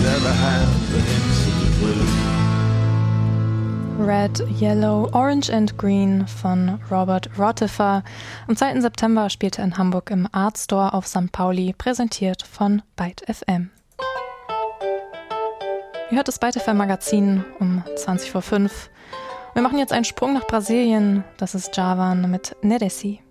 never have the hints of the blue. Red, Yellow, Orange and Green von Robert Rotifer. Am 2. September spielte in Hamburg im Art Store auf St. Pauli, präsentiert von Byte FM. Ihr hört das Byte FM Magazin um 20:05 Uhr. Wir machen jetzt einen Sprung nach Brasilien. Das ist Javan mit Neresi.